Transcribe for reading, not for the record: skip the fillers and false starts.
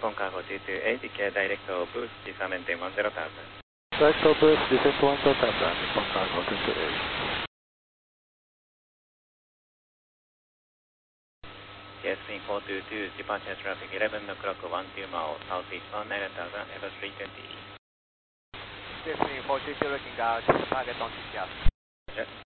Nippon Cargo 228, declare direct of boost, descend maintain 10,000. Direct of boost, descend 10,000, Nippon Cargo 228. Yes, Wing 422, departure traffic 11 o'clock, 12 miles, southeast 19,000, level 320. Yes, Wing 422, looking out, target on CPR. Yes.